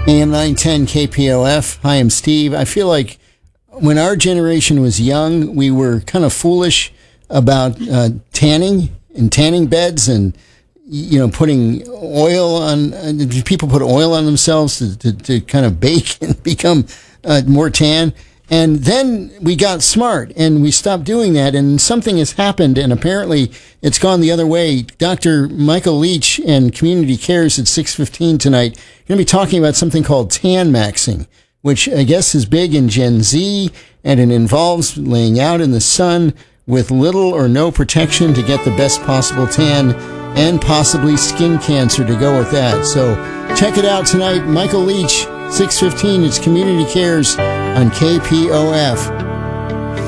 AM 910 KPOF. Hi, I'm Steve. I feel like when our generation was young, we were kind of foolish about tanning and tanning beds and, putting oil on, people put oil on themselves to kind of bake and become more tan. And then we got smart and we stopped doing that, and something has happened, and apparently it's gone the other way. Dr. Michael Leach and Community Cares at 6:15 tonight are going to be talking about something called tan maxing, which I guess is big in Gen Z, and it involves laying out in the sun with little or no protection to get the best possible tan, and possibly skin cancer to go with that. So check it out tonight. Michael Leach, 6:15. It's Community Cares on KPOF.